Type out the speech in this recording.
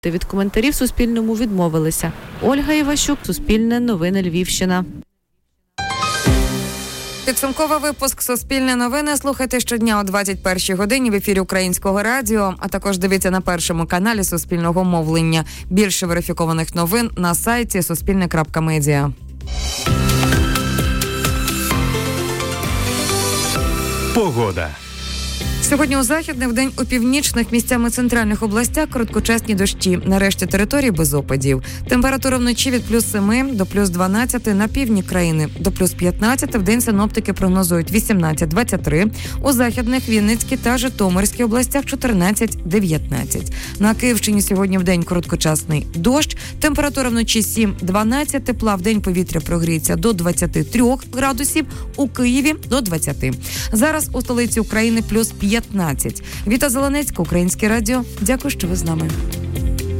Від коментарів Суспільному відмовилися. Ольга Іващук, Суспільне новини Львівщина. Підсумковий випуск «Суспільне новини» слухайте щодня о 21-й годині в ефірі Українського радіо, а також дивіться на першому каналі Суспільного мовлення. Більше верифікованих новин на сайті suspilne.media. Погода. Сьогодні у західних, вдень у північних, місцями центральних областях короткочасні дощі. На решті території без опадів. Температура вночі від плюс 7 до плюс 12 на півдні країни. До плюс 15 вдень синоптики прогнозують 18-23. У західних, Вінницькій та Житомирській областях 14-19. На Київщині сьогодні вдень короткочасний дощ. Температура вночі 7-12, тепла вдень повітря прогріється до 23 градусів, у Києві до 20. Зараз у столиці України плюс 15. Віта Зеленецька, Українське радіо. Дякую, що ви з нами.